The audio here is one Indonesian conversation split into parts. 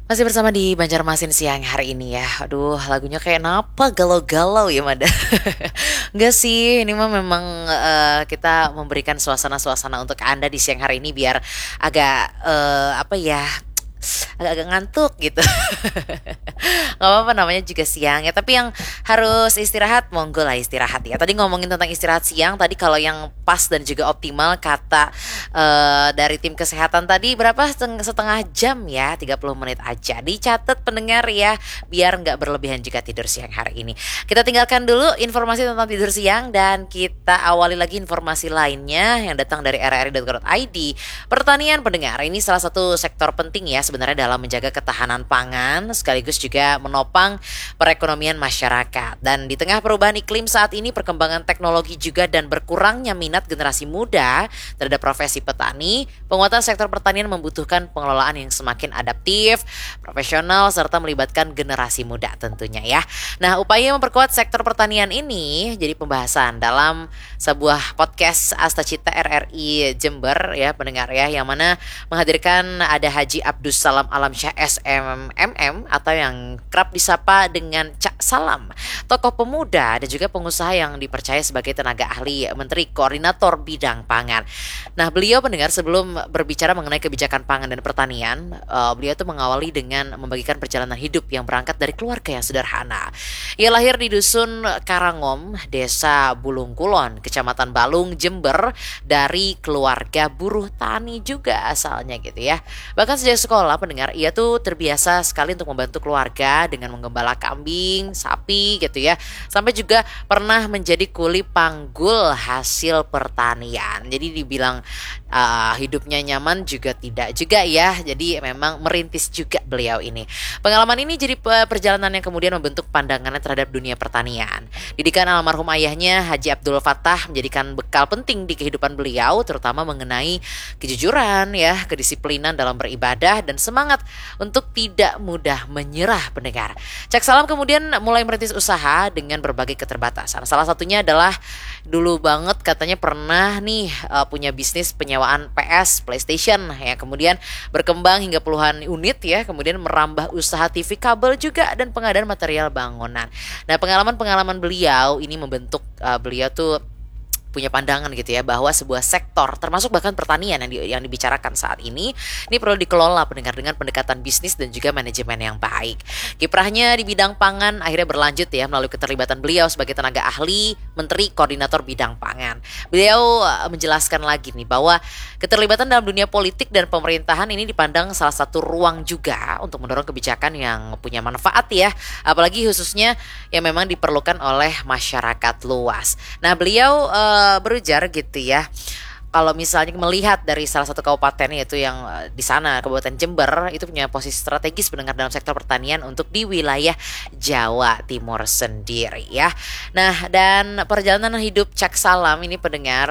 Masih bersama di Banjarmasin siang hari ini ya. Aduh, lagunya kayak napa galau-galau ya, Mada. Enggak sih, ini mah memang kita memberikan suasana-suasana untuk Anda di siang hari ini biar agak apa ya? Agak-agak ngantuk gitu. Gak apa-apa namanya juga siang ya. Tapi yang harus istirahat, monggo lah istirahat ya. Tadi ngomongin tentang istirahat siang, tadi kalau yang pas dan juga optimal kata dari tim kesehatan tadi berapa setengah jam ya, 30 menit aja. Dicatat pendengar ya, biar nggak berlebihan jika tidur siang hari ini. Kita tinggalkan dulu informasi tentang tidur siang dan kita awali lagi informasi lainnya yang datang dari rri.go.id. Pertanian pendengar, ini salah satu sektor penting ya sebenarnya dalam menjaga ketahanan pangan sekaligus juga menopang perekonomian masyarakat. Dan di tengah perubahan iklim saat ini, perkembangan teknologi juga dan berkurangnya minat generasi muda terhadap profesi petani, penguatan sektor pertanian membutuhkan pengelolaan yang semakin adaptif, profesional serta melibatkan generasi muda tentunya ya. Nah, upaya memperkuat sektor pertanian ini jadi pembahasan dalam sebuah podcast Asta Cita RRI Jember ya pendengar ya, yang mana menghadirkan ada Haji Abdus Salam Alamsyah SMMM atau yang kerap disapa dengan Cak Salam, tokoh pemuda dan juga pengusaha yang dipercaya sebagai tenaga ahli Menteri Koordinator Bidang Pangan. Nah, beliau pendengar sebelum berbicara mengenai kebijakan pangan dan pertanian, beliau tuh mengawali dengan membagikan perjalanan hidup yang berangkat dari keluarga yang sederhana. Ia lahir di dusun Karangom, Desa Bulung Kulon, Kecamatan Balung, Jember, dari keluarga buruh tani juga asalnya gitu ya. Bahkan sejak sekolah pendengar, ia tuh terbiasa sekali untuk membantu keluarga dengan menggembala kambing, sapi gitu ya. Sampai juga pernah menjadi kuli panggul hasil pertanian. Jadi dibilang hidupnya nyaman juga tidak juga ya. Jadi memang merintis juga beliau ini. Pengalaman ini jadi perjalanan yang kemudian membentuk pandangannya terhadap dunia pertanian. Didikan almarhum ayahnya Haji Abdul Fattah menjadikan bekal penting di kehidupan beliau, terutama mengenai kejujuran ya, kedisiplinan dalam beribadah dan semangat untuk tidak mudah menyerah pendengar. Cak Salam kemudian mulai merintis usaha dengan berbagai keterbatasan. Salah satunya adalah dulu banget katanya pernah nih punya bisnis penyewaan PS PlayStation ya, kemudian berkembang hingga puluhan unit ya, kemudian merambah usaha TV kabel juga dan pengadaan material bangunan. Nah, pengalaman-pengalaman beliau ini membentuk beliau tuh punya pandangan gitu ya, bahwa sebuah sektor termasuk bahkan pertanian yang dibicarakan saat ini perlu dikelola pendengar dengan pendekatan bisnis dan juga manajemen yang baik. Kiprahnya di bidang pangan akhirnya berlanjut ya melalui keterlibatan beliau sebagai tenaga ahli Menteri Koordinator Bidang Pangan. Beliau menjelaskan lagi nih bahwa keterlibatan dalam dunia politik dan pemerintahan ini dipandang salah satu ruang juga untuk mendorong kebijakan yang punya manfaat ya, apalagi khususnya yang memang diperlukan oleh masyarakat luas. Nah, beliau berujar gitu ya, kalau misalnya melihat dari salah satu kabupaten yaitu yang di sana Kabupaten Jember itu punya posisi strategis pendengar dalam sektor pertanian untuk di wilayah Jawa Timur sendiri ya. Nah, dan perjalanan hidup Cak Salam ini pendengar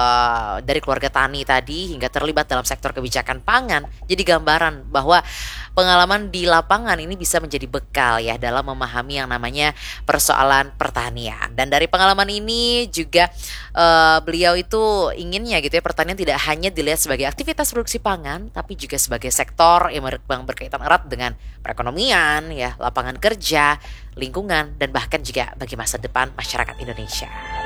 dari keluarga tani tadi hingga terlibat dalam sektor kebijakan pangan jadi gambaran bahwa pengalaman di lapangan ini bisa menjadi bekal ya dalam memahami yang namanya persoalan pertanian. Dan dari pengalaman ini juga beliau itu inginnya gitu ya, pertanian tidak hanya dilihat sebagai aktivitas produksi pangan, tapi juga sebagai sektor yang berkaitan erat dengan perekonomian ya, lapangan kerja, lingkungan, dan bahkan juga bagi masa depan masyarakat Indonesia.